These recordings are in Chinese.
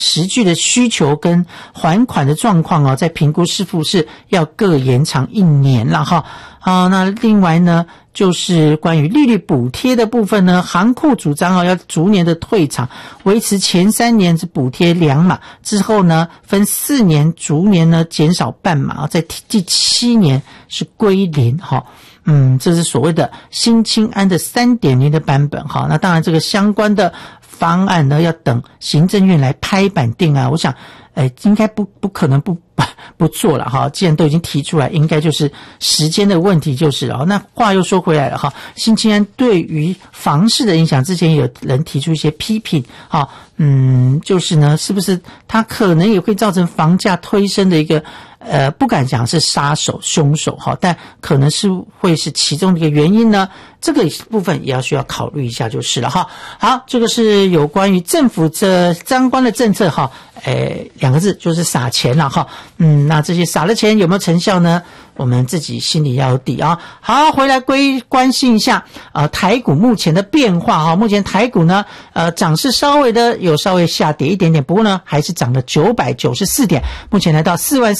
实际的需求跟还款的状况哦，在评估是否是要各延长1年了哈。那另外呢，就是关于利率补贴的部分呢，行库主张要逐年的退场，维持前3年是补贴2码，之后呢分4年逐年呢减少半码，在第7年是归零哈。这是所谓的新青安的 3.0 的版本哈。那当然这个相关的方案呢要等行政院来拍板定啊，我想应该不可能不做了哈，既然都已经提出来，应该就是时间的问题就是了。那话又说回来了哈，新青安对于房市的影响，之前有人提出一些批评哈，就是呢，是不是它可能也会造成房价推升的一个不敢讲是杀手凶手哈，但可能是会是其中的一个原因呢，这个部分也需要考虑一下就是了哈。好，这个是有关于政府这相关的政策哈，2个字就是撒钱了哈。那这些撒了钱有没有成效呢？我们自己心里要有底啊。好，回来关心一下台股目前的变化哈。目前台股呢涨势稍微下跌一点点，不过呢还是涨了994点，目前来到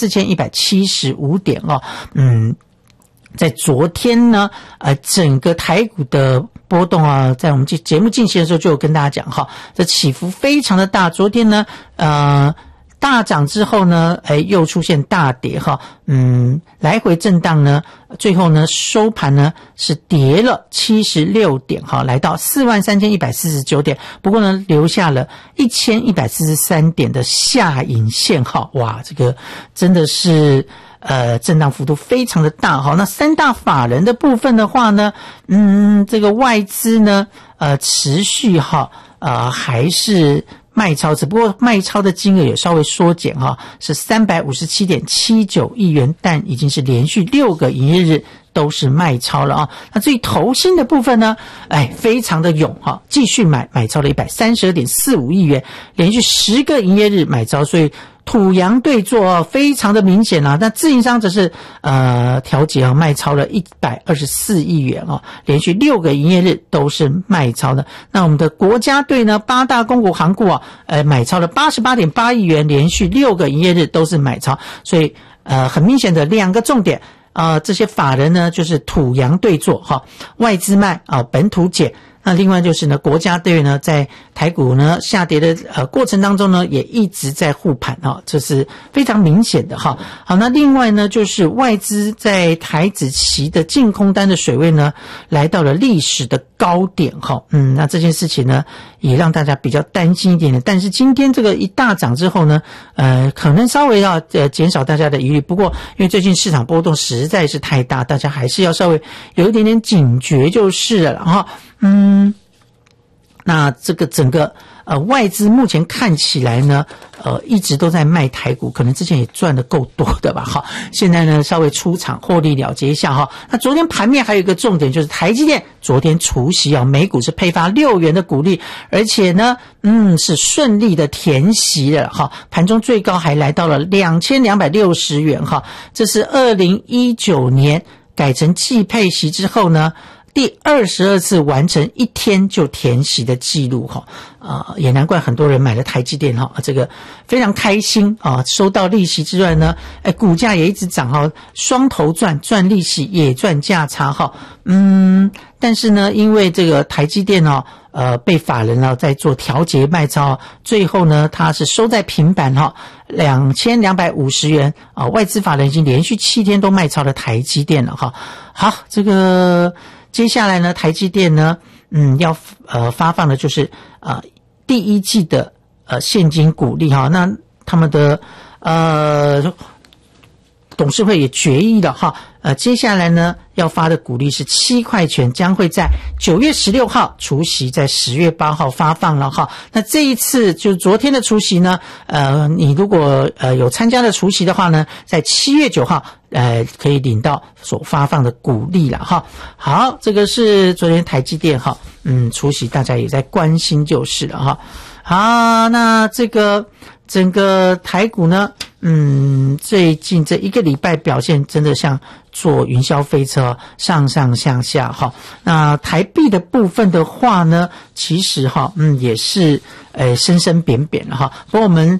44,175点哦。在昨天呢整个台股的波动啊，在我们节目进行的时候就有跟大家讲哈，这起伏非常的大。昨天呢大涨之后呢又出现大跌哈，来回震荡呢，最后呢收盘呢是跌了76点哈，来到43,149点，不过呢留下了1143点的下影线哈。哇，这个真的是震荡幅度非常的大哈。那3大法人的部分的话呢，这个外资呢持续哈还是卖超，只不过卖超的金额也稍微缩减哈，是 357.79 亿元，但已经是连续6个营业日都是卖超了啊。那至于投信的部分呢，非常的勇哈，继续买超了 132.45 亿元，连续10个营业日买超，所以土洋对坐非常的明显啊。那自营商则是调节卖超了124亿元哦，连续6个营业日都是卖超的。那我们的国家队呢，8大公股行库买超了 88.8 亿元，连续6个营业日都是买超，所以很明显的2个重点这些法人呢就是土洋对坐哈，外资卖本土减。那另外就是呢，国家队呢在台股呢下跌的过程当中呢，也一直在护盘这是非常明显的哈。好，那另外呢就是外资在台指期的净空单的水位呢来到了历史的高点哈。那这件事情呢也让大家比较担心一点点，但是今天这个一大涨之后呢可能稍微要减少大家的疑虑，不过因为最近市场波动实在是太大，大家还是要稍微有一点点警觉就是了哈。那这个整个外资目前看起来呢一直都在卖台股，可能之前也赚得够多的吧哈，现在呢稍微出场获利了结一下哈。那昨天盘面还有一个重点就是台积电昨天除息每股是配发6元的股利，而且呢是顺利的填息了哈，盘中最高还来到了2260元哈，这是2019年改成季配息之后呢第22次完成1天就填息的记录哈，也难怪很多人买了台积电哈，这个非常开心收到利息之外呢，股价也一直涨哈，双头赚利息也赚价差哈，但是呢，因为这个台积电被法人在做调节卖超，最后呢它是收在平板2250元外资法人已经连续7天都卖超了台积电了哈。好，这个接下来呢，台积电呢，要发放的就是第一季的现金股利哈。那他们的董事会也决议了哈，接下来呢要发的股利是7块钱，将会在9月16号除息，在10月8号发放了哈。那这一次就昨天的除息呢，你如果有参加的除息的话呢，在7月9号可以领到所发放的股利了哈。好，这个是昨天台积电哈，除息大家也在关心就是了哈。好，那这个整个台股呢最近这一个礼拜表现真的像坐云霄飞车，上上下下哈。那台币的部分的话呢，其实哈，也是升升贬贬了哈。不过我们